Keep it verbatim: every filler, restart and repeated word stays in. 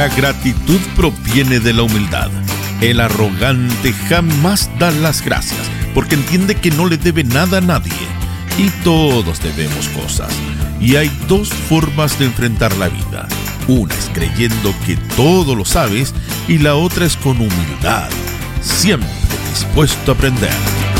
La gratitud proviene de la humildad. El arrogante jamás da las gracias porque entiende que no le debe nada a nadie. Y todos debemos cosas. Y hay dos formas de enfrentar la vida. Una es creyendo que todo lo sabes y la otra es con humildad, siempre dispuesto a aprender.